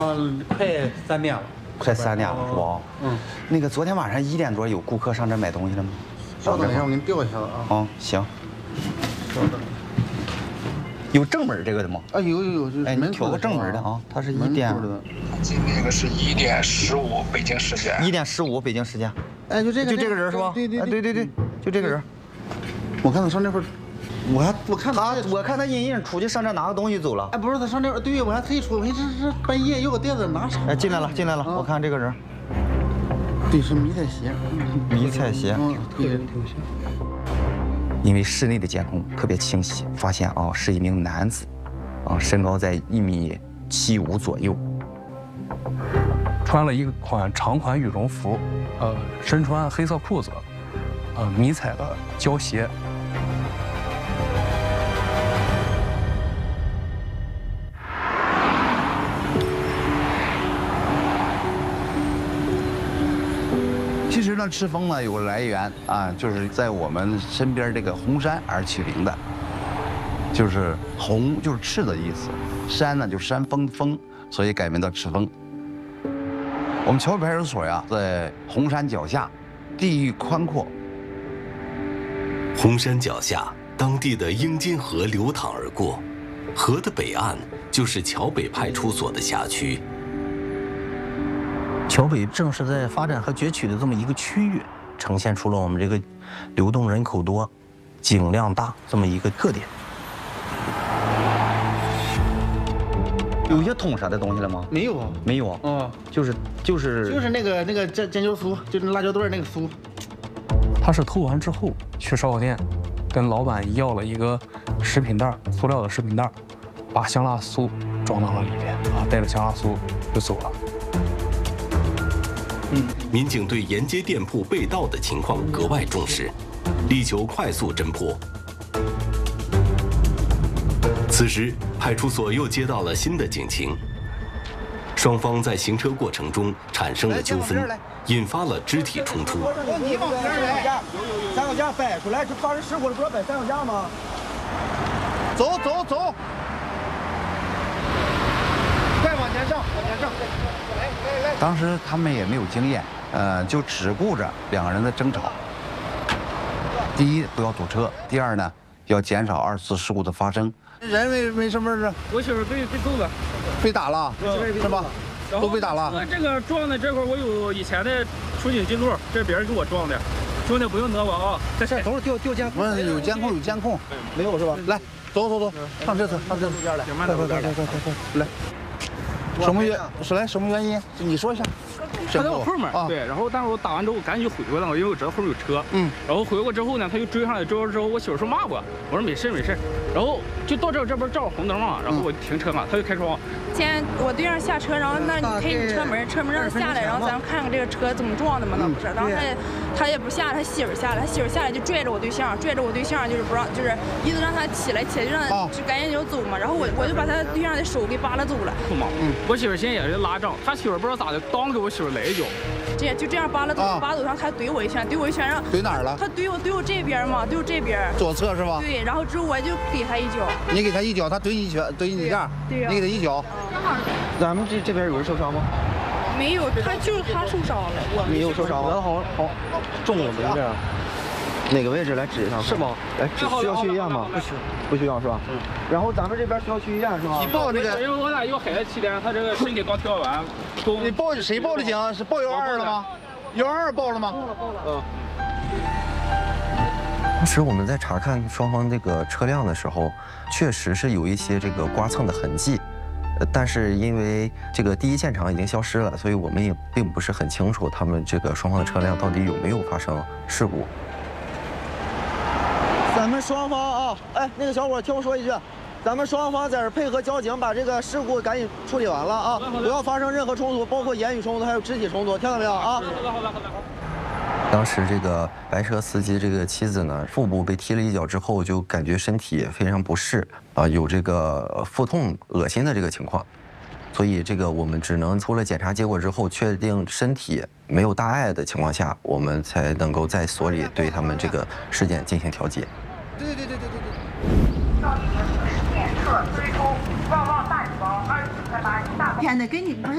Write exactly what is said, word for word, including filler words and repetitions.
嗯，快三点了。 快三点了是不？嗯。那个昨天晚上一点多有顾客上这买东西了吗？ 稍等一下，我给你调一下子啊。 哦，行。 稍等。 有正门这个的吗？ 啊，有有有， 哎，你挑个正门的啊，它是一点。 今那个是一点十五北京时间。 一点十五北京时间。 哎，就这个， 就这个人是吧？ 对对对对对，就这个人。 我看他上那块儿，我还我看他，我看他隐隐出去上这拿个东西走了。 哎，不是他上那块儿，对我还特意说，我说这这半夜有个袋子拿啥？ 哎，进来了进来了，我看这个人。 对，是迷彩鞋。 迷彩鞋。 嗯，特别特别像。 因为室内的监控特别清晰，发现啊是一名男子，啊身高在一米七五左右， 穿了一款长款羽绒服，呃，身穿黑色裤子，呃，迷彩的胶鞋。 其实呢，赤峰呢有个来源啊，就是在我们身边这个红山而取名的，就是红就是赤的意思，山呢就是山峰峰，所以改名叫赤峰。我们桥北派出所呀，在红山脚下，地域宽阔。 红山脚下，当地的英金河流淌而过，河的北岸就是桥北派出所的辖区。 桥北正是在发展和攫取的这么一个区域，呈现出了我们这个流动人口多、井量大这么一个特点。 有些捅杀的东西了吗？ 没有啊， 没有啊。 哦， 就是就是就是那个那个尖尖椒酥，就是辣椒段那个酥。 他是偷完之后去烧烤店，跟老板要了一个食品袋，塑料的食品袋，把香辣酥装到了里面啊，带着香辣酥就走了。 嗯，民警对沿街店铺被盗的情况格外重视，力求快速侦破。此时，派出所又接到了新的警情，双方在行车过程中产生了纠纷，引发了肢体冲突。 你往边来，三脚架摆出来，这发生事故了，不是摆三脚架吗？ 走走走，再往前上，往前上。 当时他们也没有经验，呃，就只顾着两个人的争吵。第一，不要堵车；第二呢，要减少二次事故的发生。 人没没什么事。 我媳妇被被揍了， 被打了，是吧？都被打了。 这个撞的这块我有以前的出警记录，这是别人给我撞的。兄弟不用讹我啊！在这等会儿调调监控。 有监控，有监控。 没有是吧？ 来，走走走，上车车，上车边来。快快快快快快快来！什么原是来什么原因？你说一下。 他在我后面，对，然后但是我打完之后我赶紧就回过来了，因为我知道后面有车，嗯，然后回过之后呢，他就追上来，追过之后我媳妇说骂我，我说没事没事，然后就到这这边照红灯嘛，然后我停车嘛，他就开窗。 先我对象下车，然后那你开你车门，车门让他下来，然后咱们看看这个车怎么撞的嘛，那不是，然后他他也不下来，他媳妇下来，他媳妇下来就拽着我对象，拽着我对象就是不让，就是意思让他起来，起来就让就赶紧就走嘛，然后我我就把他对象的手给扒拉走了。 不忙，嗯，我媳妇现在也是拉仗，他媳妇不知道咋的，当给我媳妇来一脚。 这就这样扒拉走，扒拉走上他怼我一拳，怼我一拳让怼哪儿了？ 他怼我怼我这边嘛，怼我这边左侧是吧？ 对，然后之后我就给他一脚。 你给他一脚，他怼你一拳，怼你这样， 对呀， 你给他一脚。 咱们这这边有人受伤吗？ 没有，他就是他受伤了，我没有受伤，我好好重了没这样。哪个位置来指一下？是吗？来指需要去医院吗？不需，不需要是吧？嗯。然后咱们这边需要去医院是吧？ 你报这个， 因为我俩有孩子期间，他这个身体刚调完。 你报谁报的警？是报幺二了吗？幺二报了吗？ 报了报了。嗯。 当时我们在查看双方这个车辆的时候，确实是有一些这个刮蹭的痕迹，呃，但是因为这个第一现场已经消失了，所以我们也并不是很清楚他们这个双方的车辆到底有没有发生事故。 咱们双方啊，哎，那个小伙听我说一句，咱们双方在这配合交警，把这个事故赶紧处理完了啊，不要发生任何冲突，包括言语冲突还有肢体冲突，听到没有啊？ 好的好的好的。 当时这个白车司机这个妻子呢，腹部被踢了一脚之后，就感觉身体非常不适啊，有这个腹痛、恶心的这个情况，所以这个我们只能出了检查结果之后，确定身体没有大碍的情况下，我们才能够在所里对他们这个事件进行调解。 对对对对对对。 检测追踪，旺旺大礼包二十九块八一大包。天哪，给你不是。